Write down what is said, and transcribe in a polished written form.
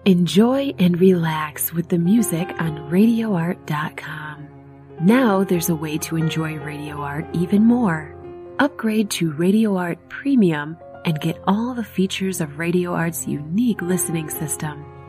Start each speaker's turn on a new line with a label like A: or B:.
A: Enjoy and relax with the music on RadioArt.com. Now there's a way to enjoy Radio Art even more. Upgrade to Radio Art Premium and get all the features of Radio Art's unique listening system.